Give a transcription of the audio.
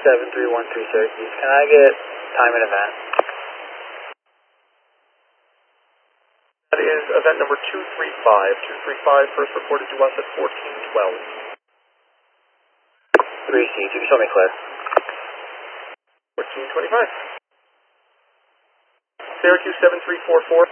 7313 Syracuse. Can I get time and event? That is event number 235. 235 first reported to us at 1412. 3C, you can show me clear. 1425. Syracuse 7344,